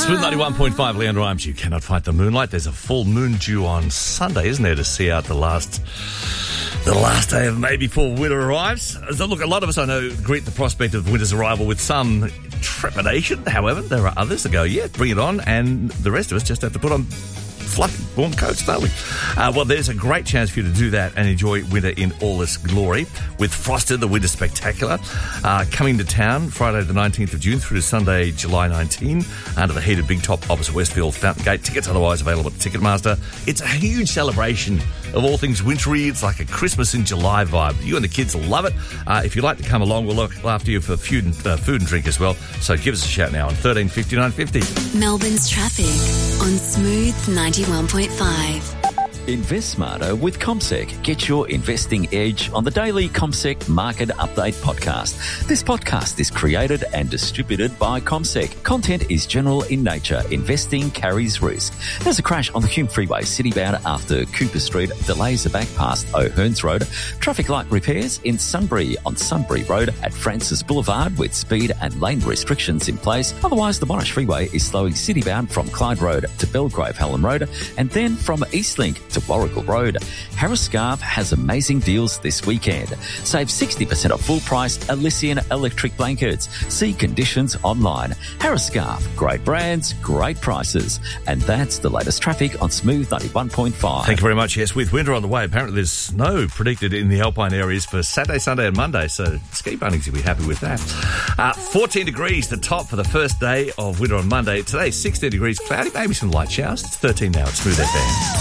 Smooth 91.5, Leanne Rhymes. You cannot fight the moonlight. There's a full moon due on Sunday, isn't there, to see out the last day of May before winter arrives. So look, a lot of us, I know, greet the prospect of winter's arrival with some trepidation. However, there are others that go, yeah, bring it on, and the rest of us just have to put on fluffy, warm coats, don't we? Well, there's a great chance for you to do that and enjoy winter in all its glory with Frosted, the Winter Spectacular, coming to town Friday the 19th of June through to Sunday, July 19, under the heated Big Top opposite Westfield Fountain Gate. Tickets otherwise available at Ticketmaster. It's a huge celebration of all things wintry. It's like a Christmas in July vibe. You and the kids will love it. If you'd like to come along, we'll look after you for food and drink as well. So give us a shout now on 13 59 50. Melbourne's traffic on Smooth 91.5. Invest smarter with CommSec. Get your investing edge on the daily CommSec Market Update podcast. This podcast is created and distributed by CommSec. Content is general in nature. Investing carries risk. There's a crash on the Hume Freeway citybound after Cooper Street. Delays are back past O'Hearns Road. Traffic light repairs in Sunbury on Sunbury Road at Francis Boulevard with speed and lane restrictions in place. Otherwise, the Monash Freeway is slowing citybound from Clyde Road to Belgrave Helen Road and then from Eastlink to Warrigal Road. Harris Scarf has amazing deals this weekend. Save 60% off full-priced Elysian electric blankets. See conditions online. Harris Scarf, great brands, great prices. And that's the latest traffic on Smooth 91.5. Thank you very much. Yes, with winter on the way, apparently there's snow predicted in the Alpine areas for Saturday, Sunday and Monday, so ski bunnies will be happy with that. 14 degrees, the top for the first day of winter on Monday. Today, 16 degrees, cloudy, maybe some light showers. It's 13 now at Smooth FM.